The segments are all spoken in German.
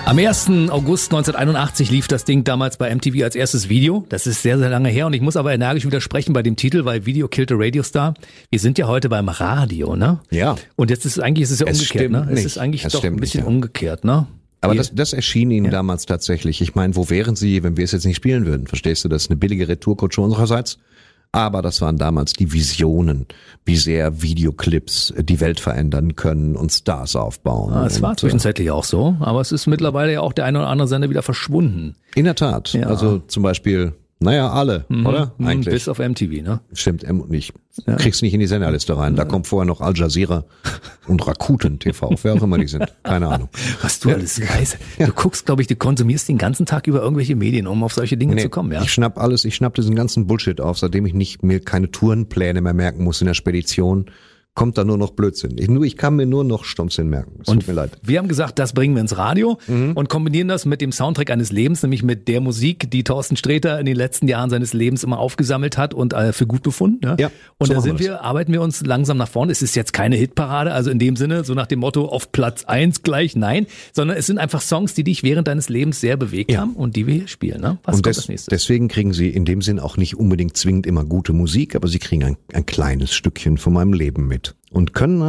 Am 1. August 1981 lief das Ding damals bei MTV als erstes Video. Das ist sehr, sehr lange her und ich muss aber energisch widersprechen bei dem Titel, weil Video Killed a Radio Star. Wir sind ja heute beim Radio, ne? Ja. Und jetzt ist es eigentlich umgekehrt, ne? Es ist eigentlich doch ein bisschen umgekehrt, ne? Aber das erschien Ihnen damals tatsächlich. Ich meine, wo wären Sie, wenn wir es jetzt nicht spielen würden? Verstehst du? Das ist eine billige Retourkutsche unsererseits. Aber das waren damals die Visionen, wie sehr Videoclips die Welt verändern können und Stars aufbauen. Es war zwischenzeitlich auch so, aber es ist mittlerweile ja auch der eine oder andere Sender wieder verschwunden. In der Tat. Ja. Also zum Beispiel, alle, oder? Eigentlich. Bis auf MTV, ne? Stimmt, nicht. Ja. Kriegst nicht in die Senderliste rein. Da kommt vorher noch Al Jazeera und Rakuten TV, wer auch immer die sind. Keine Ahnung. Was du alles weißt. Du guckst, glaube ich, du konsumierst den ganzen Tag über irgendwelche Medien, um auf solche Dinge zu kommen, ja? Ich schnapp diesen ganzen Bullshit auf, seitdem ich mir keine Tourenpläne mehr merken muss in der Spedition. Kommt da nur noch Blödsinn. Ich kann mir nur noch Stumpfsinn merken. Es tut mir leid. Wir haben gesagt, das bringen wir ins Radio und kombinieren das mit dem Soundtrack eines Lebens, nämlich mit der Musik, die Thorsten Sträter in den letzten Jahren seines Lebens immer aufgesammelt hat und für gut befunden. Ja? Ja, und so da arbeiten wir uns langsam nach vorne. Es ist jetzt keine Hitparade, also in dem Sinne, so nach dem Motto auf Platz 1 gleich, nein, sondern es sind einfach Songs, die dich während deines Lebens sehr bewegt haben und die wir hier spielen. Ne? Was kommt als nächstes? Deswegen kriegen Sie in dem Sinn auch nicht unbedingt zwingend immer gute Musik, aber Sie kriegen ein kleines Stückchen von meinem Leben mit. Und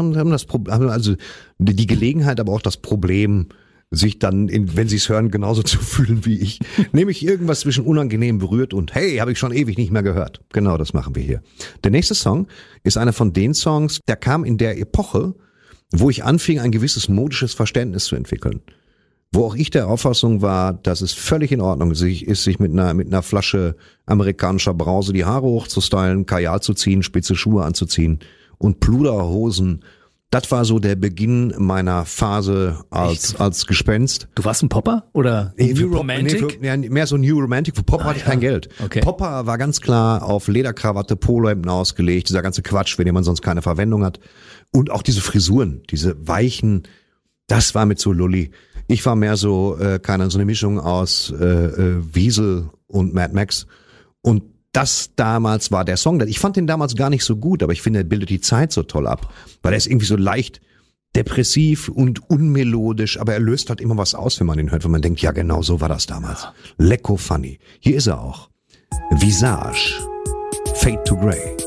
haben also die Gelegenheit, aber auch das Problem, sich dann, wenn sie es hören, genauso zu fühlen wie ich. Nämlich irgendwas zwischen unangenehm berührt und hey, habe ich schon ewig nicht mehr gehört. Genau, das machen wir hier. Der nächste Song ist einer von den Songs, der kam in der Epoche, wo ich anfing, ein gewisses modisches Verständnis zu entwickeln. Wo auch ich der Auffassung war, dass es völlig in Ordnung ist, sich mit einer Flasche amerikanischer Brause die Haare hochzustylen, Kajal zu ziehen, spitze Schuhe anzuziehen und Pluderhosen. Das war so der Beginn meiner Phase als Gespenst. Du warst ein Popper oder New Romantic? Mehr so New Romantic. Für Popper hatte ich kein Geld. Okay. Popper war ganz klar auf Lederkrawatte, Polohemden ausgelegt. Dieser ganze Quatsch, für den man sonst keine Verwendung hat. Und auch diese Frisuren, diese weichen, das war mit so Lulli. Ich war mehr so, so eine Mischung aus Wiesel und Mad Max. Und das damals war der Song. Ich fand den damals gar nicht so gut, aber ich finde, er bildet die Zeit so toll ab, weil er ist irgendwie so leicht depressiv und unmelodisch, aber er löst halt immer was aus, wenn man ihn hört, wenn man denkt, ja genau, so war das damals. Lecko funny. Hier ist er auch. Visage. Fade to Grey.